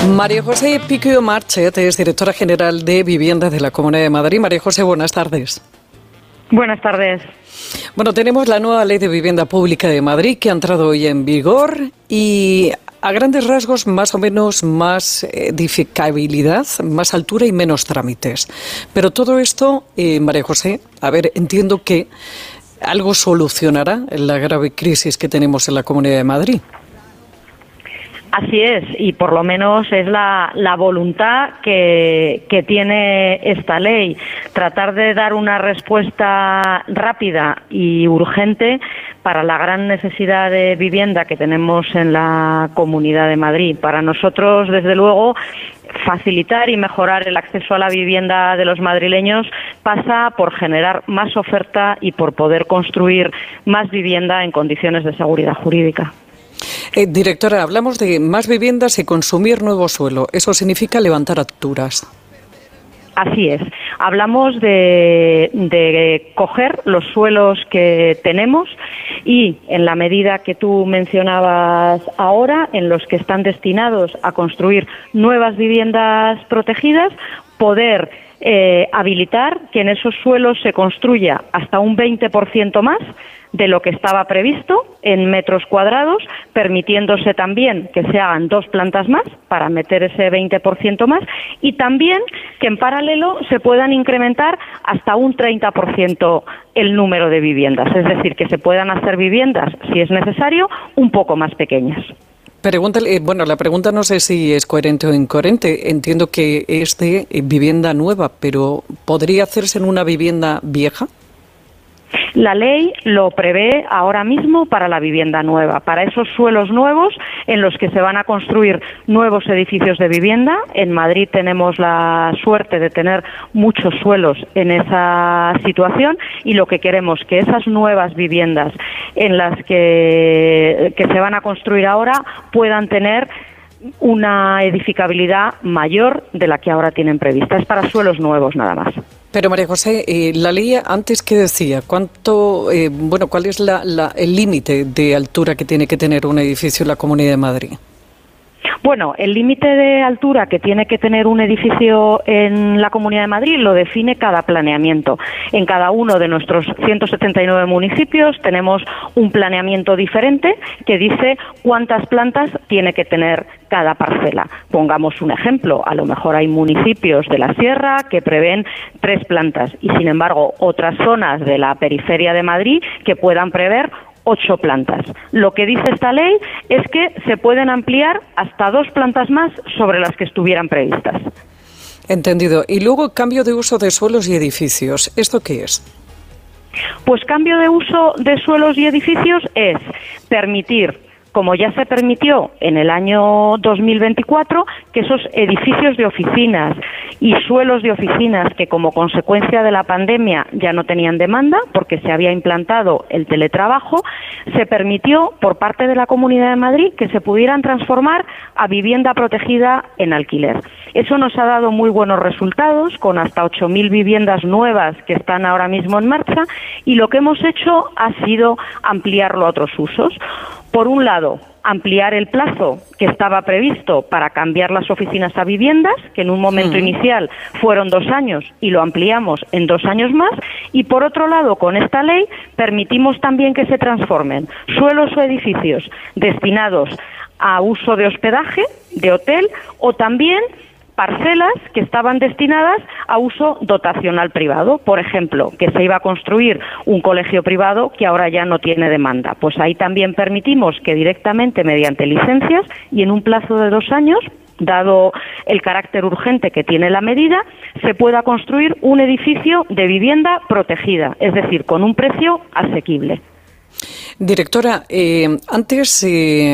María José Piquio Marchet es directora general de Vivienda de la Comunidad de Madrid. María José, buenas tardes. Buenas tardes. Bueno, tenemos la nueva Ley de Vivienda Pública de Madrid que ha entrado hoy en vigor y a grandes rasgos más o menos más edificabilidad, más altura y menos trámites. Pero todo esto, María José, a ver, entiendo que algo solucionará la grave crisis que tenemos en la Comunidad de Madrid. Así es, y por lo menos es la voluntad que tiene esta ley, tratar de dar una respuesta rápida y urgente para la gran necesidad de vivienda que tenemos en la Comunidad de Madrid. Para nosotros, desde luego, facilitar y mejorar el acceso a la vivienda de los madrileños pasa por generar más oferta y por poder construir más vivienda en condiciones de seguridad jurídica. Directora, hablamos de más viviendas y consumir nuevo suelo. Eso significa levantar alturas. Así es. Hablamos de coger los suelos que tenemos y, en la medida que tú mencionabas ahora, en los que están destinados a construir nuevas viviendas protegidas, poder habilitar que en esos suelos se construya hasta un 20% más de lo que estaba previsto en metros cuadrados, permitiéndose también que se hagan 2 plantas más para meter ese 20% más y también que en paralelo se puedan incrementar hasta un 30% el número de viviendas, es decir, que se puedan hacer viviendas, si es necesario, un poco más pequeñas. La pregunta no sé si es coherente o incoherente. Entiendo que es de vivienda nueva, pero ¿podría hacerse en una vivienda vieja? La ley lo prevé ahora mismo para la vivienda nueva, para esos suelos nuevos en los que se van a construir nuevos edificios de vivienda. En Madrid tenemos la suerte de tener muchos suelos en esa situación y lo que queremos es que esas nuevas viviendas en las que se van a construir ahora puedan tener una edificabilidad mayor de la que ahora tienen prevista. Es para suelos nuevos nada más. Pero María José, la ley antes que decía, ¿cuál es el límite de altura que tiene que tener un edificio en la Comunidad de Madrid? Bueno, el límite de altura que tiene que tener un edificio en la Comunidad de Madrid lo define cada planeamiento. En cada uno de nuestros 179 municipios tenemos un planeamiento diferente que dice cuántas plantas tiene que tener cada parcela. Pongamos un ejemplo, a lo mejor hay municipios de la Sierra que prevén 3 plantas y, sin embargo, otras zonas de la periferia de Madrid que puedan prever 8 plantas. Lo que dice esta ley es que se pueden ampliar hasta 2 plantas más sobre las que estuvieran previstas. Entendido. Y luego cambio de uso de suelos y edificios. ¿Esto qué es? Pues cambio de uso de suelos y edificios es permitir, como ya se permitió en el año 2024, que esos edificios de oficinas y suelos de oficinas que como consecuencia de la pandemia ya no tenían demanda porque se había implantado el teletrabajo, se permitió por parte de la Comunidad de Madrid que se pudieran transformar a vivienda protegida en alquiler. Eso nos ha dado muy buenos resultados, con hasta 8.000 viviendas nuevas que están ahora mismo en marcha, y lo que hemos hecho ha sido ampliarlo a otros usos. Por un lado, ampliar el plazo que estaba previsto para cambiar las oficinas a viviendas, que en un momento inicial fueron 2 años y lo ampliamos en 2 años más, y por otro lado, con esta ley permitimos también que se transformen suelos o edificios destinados a uso de hospedaje, de hotel, o también parcelas que estaban destinadas a uso dotacional privado. Por ejemplo, que se iba a construir un colegio privado que ahora ya no tiene demanda. Pues ahí también permitimos que directamente mediante licencias y en un plazo de 2 años, dado el carácter urgente que tiene la medida, se pueda construir un edificio de vivienda protegida, es decir, con un precio asequible. Directora, antes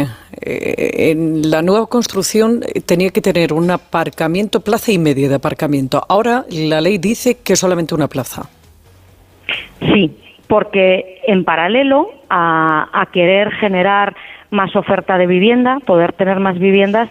en la nueva construcción tenía que tener un aparcamiento, plaza y media de aparcamiento. Ahora la ley dice que solamente una plaza. Sí, porque en paralelo a querer generar más oferta de vivienda, poder tener más viviendas,